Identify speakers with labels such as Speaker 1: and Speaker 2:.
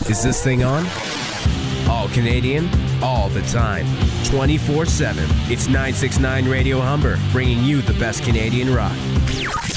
Speaker 1: Is this thing on? All Canadian, all the time, 24/7. It's 969 Radio Humber, bringing you the best Canadian rock.